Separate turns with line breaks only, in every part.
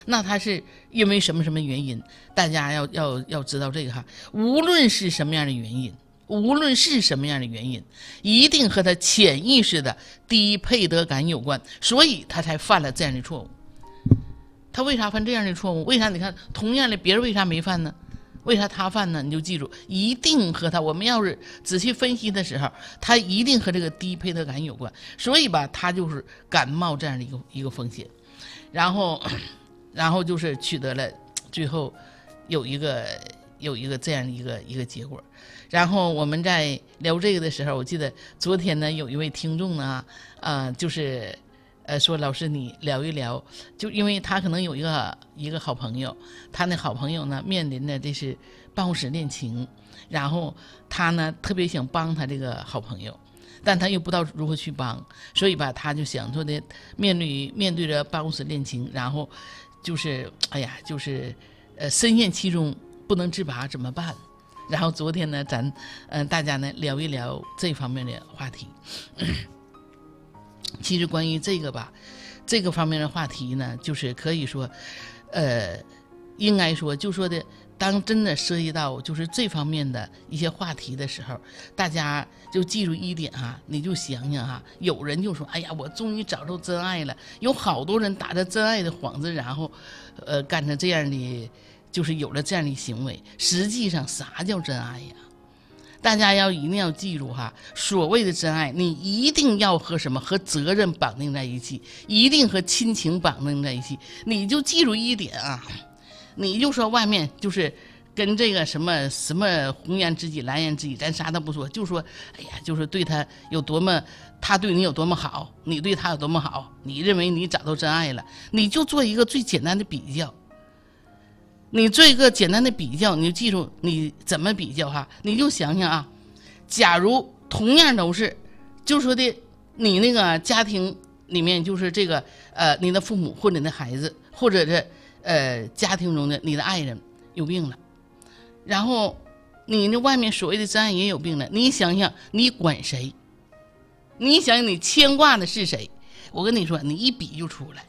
那他是因为什么什么原因？大家要知道这个哈，无论是什么样的原因，无论是什么样的原因，一定和他潜意识的低配得感有关，所以他才犯了这样的错误。他为啥犯这样的错误？为啥你看同样的别人为啥没犯呢？为啥他犯呢？你就记住，一定和他，我们要是仔细分析的时候，他一定和这个低配得感有关，所以吧，他就是感冒这样的一个风险，然后就是取得了最后有一个这样的一个结果。然后我们在聊这个的时候，我记得昨天呢有一位听众呢就是说老师你聊一聊，就因为他可能有一个好朋友，他那好朋友呢面临的这是办公室恋情，然后他呢特别想帮他这个好朋友，但他又不知道如何去帮，所以吧他就想说的面对着办公室恋情，然后就是就是深陷其中不能自拔怎么办？然后昨天呢咱大家呢聊一聊这方面的话题。其实关于这个吧，这个方面的话题呢，就是可以说应该说就说的，当真的涉及到就是这方面的一些话题的时候，大家就记住一点哈，你就想想哈，有人就说哎呀我终于找到真爱了，有好多人打着真爱的幌子，然后干成这样的，就是有了这样的行为。实际上啥叫真爱呀？大家一定要记住哈，所谓的真爱，你一定要和什么？和责任绑定在一起，一定和亲情绑定在一起。你就记住一点啊，你就说外面就是跟这个什么红颜知己蓝颜知己，咱啥都不说，就说哎呀，就是对他有多么，他对你有多么好，你对他有多么好，你认为你找到真爱了，你就做一个最简单的比较。你做一个简单的比较，你就记住你怎么比较哈，你就想想啊，假如同样都是，就说的你那个家庭里面就是这个你的父母或者你的孩子，或者是家庭中的你的爱人有病了，然后你那外面所谓的真爱也有病了，你想想你管谁？你想想你牵挂的是谁？我跟你说，你一比就出来，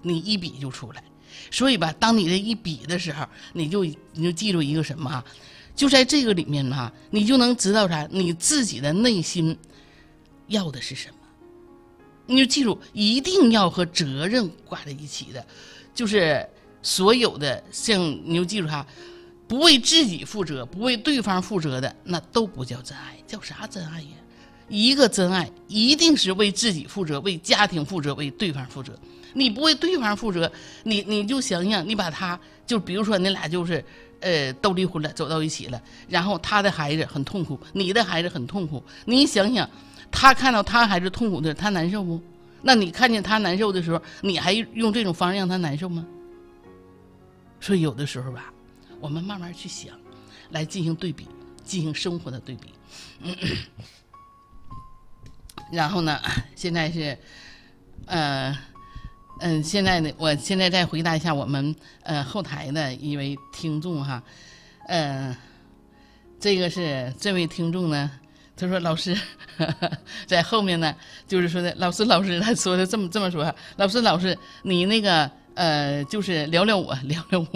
所以吧，当你这一比的时候，你就记住一个什么啊？就在这个里面哈，你就能知道啥？你自己的内心要的是什么？你就记住，一定要和责任挂在一起的，就是所有的像你就记住哈，不为自己负责，不为对方负责的，那都不叫真爱，叫啥真爱呀？一个真爱一定是为自己负责，为家庭负责，为对方负责。你不为对方负责，你就想想，你把他就比如说你俩就是都离婚了，走到一起了，然后他的孩子很痛苦，你的孩子很痛苦，你想想，他看到他孩子痛苦的，他难受不？那你看见他难受的时候，你还用这种方式让他难受吗？所以有的时候吧，我们慢慢去想，来进行对比，进行生活的对比。然后呢，现在是现在呢，我现在再回答一下我们后台的一位听众哈，这个是这位听众呢，他说老师在后面呢，就是说的老师，他说的这么说哈，老师你那个就是聊聊我，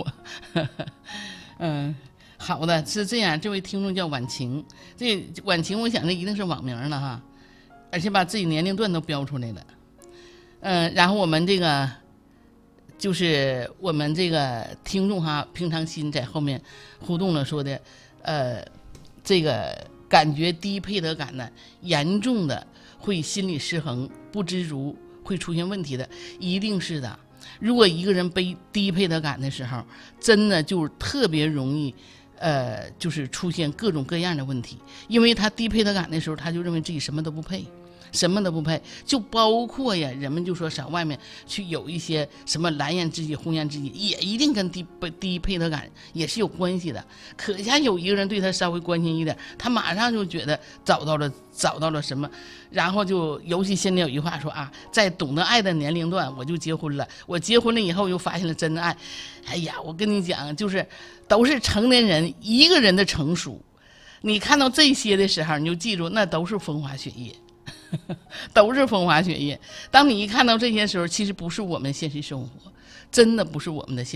好的，是这样，这位听众叫婉晴，这婉晴我想这一定是网名了哈，而且把自己年龄段都标出来了。然后我们这个就是我们这个听众哈，平常心在后面互动了，说的这个感觉低配得感呢，严重的会心理失衡、不知足，会出现问题的，一定是的。如果一个人背低配得感的时候，真的就特别容易就是出现各种各样的问题，因为他低配得感的时候，他就认为自己什么都不配，就包括呀，人们就说上外面去有一些什么蓝颜知己、红颜知己，也一定跟低配得感也是有关系的。可下有一个人对他稍微关心一点，他马上就觉得找到了什么，然后就尤其现在有一句话说啊，在懂得爱的年龄段我就结婚了，我结婚了以后又发现了真爱。哎呀，我跟你讲，就是都是成年人一个人的成熟，你看到这些的时候，你就记住那都是风花雪月。都是风花雪月。当你一看到这些时候，其实不是我们现实生活， 真的不是我们的现